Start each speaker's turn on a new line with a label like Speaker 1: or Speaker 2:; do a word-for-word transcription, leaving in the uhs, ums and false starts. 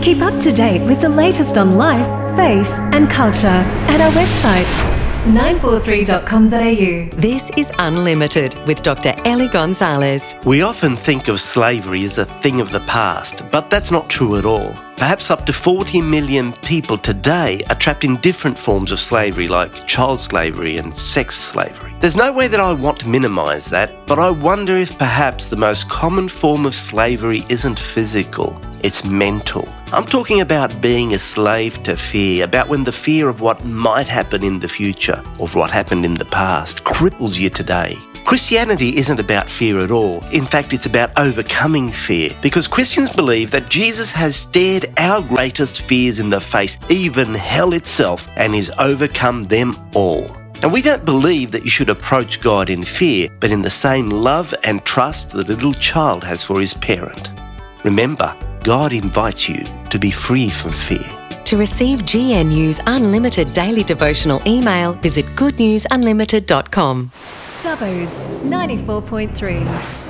Speaker 1: Keep up to date with the latest on life, faith and culture at our website, nine four three dot com dot a u.
Speaker 2: This is Unlimited with Doctor Ellie Gonzalez.
Speaker 3: We often think of slavery as a thing of the past, but that's not true at all. Perhaps up to forty million people today are trapped in different forms of slavery like child slavery and sex slavery. There's no way that I want to minimise that, but I wonder if perhaps the most common form of slavery isn't physical, it's mental. I'm talking about being a slave to fear, about when the fear of what might happen in the future or what happened in the past cripples you today. Christianity isn't about fear at all. In fact, it's about overcoming fear, because Christians believe that Jesus has stared our greatest fears in the face, even hell itself, and has overcome them all. And we don't believe that you should approach God in fear, but in the same love and trust that a little child has for his parent. Remember, God invites you to be free from fear.
Speaker 2: To receive G N U's unlimited daily devotional email, visit good news unlimited dot com.
Speaker 1: Dubbo's ninety-four point three.